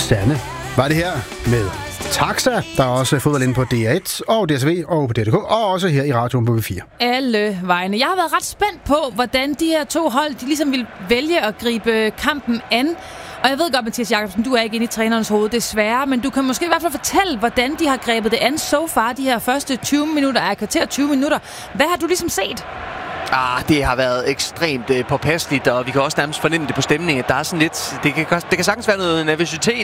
Sande var det her med Taxa. Der er også fodbold inde på DR1 og DSV og på DTK, og også her i radioen på V4. Alle vegne. Jeg har været ret spændt på, hvordan de her to hold de ligesom vil vælge at gribe kampen an. Og jeg ved godt, Mathias Jakobsen, du er ikke inde i trænerens hoved, desværre, men du kan måske i hvert fald fortælle, hvordan de har grebet det an so far, de her første 20 minutter, kvarter 20 minutter. Hvad har du ligesom set? Det har været ekstremt påpasseligt, og vi kan også nærmest fornemme det på stemningen, at der er sådan lidt... Det kan sagtens være noget nervøsitet